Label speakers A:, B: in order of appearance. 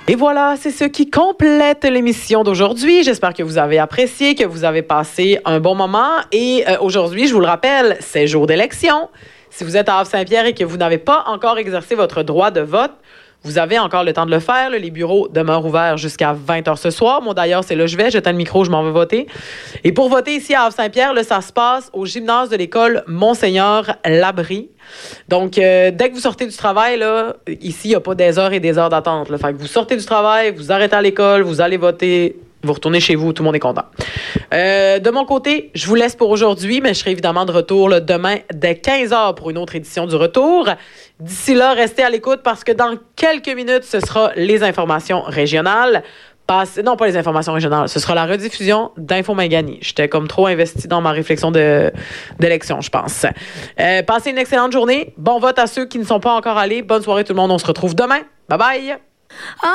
A: Et voilà, c'est ce qui complète l'émission d'aujourd'hui. J'espère que vous avez apprécié, que vous avez passé un bon moment. Et aujourd'hui, je vous le rappelle, c'est jour d'élection. Si vous êtes à Havre-Saint-Pierre et que vous n'avez pas encore exercé votre droit de vote, vous avez encore le temps de le faire. Les bureaux demeurent ouverts jusqu'à 20h ce soir. Moi, d'ailleurs, c'est là que je vais. J'éteins le micro, je m'en vais voter. Et pour voter ici à Havre-Saint-Pierre, ça se passe au gymnase de l'école Monseigneur-Labrie. Donc, dès que vous sortez du travail, là, ici, il n'y a pas des heures et des heures d'attente. Là. Fait que vous sortez du travail, vous arrêtez à l'école, vous allez voter, vous retournez chez vous, tout le monde est content. De mon côté, je vous laisse pour aujourd'hui, mais je serai évidemment de retour là, demain dès 15h pour une autre édition du Retour. D'ici là, restez à l'écoute parce que dans quelques minutes, ce sera les informations régionales. Non, pas les informations régionales. Ce sera la rediffusion d'Info Mangani. J'étais comme trop investi dans ma réflexion d'élection, je pense. Passez une excellente journée. Bon vote à ceux qui ne sont pas encore allés. Bonne soirée tout le monde. On se retrouve demain. Bye bye.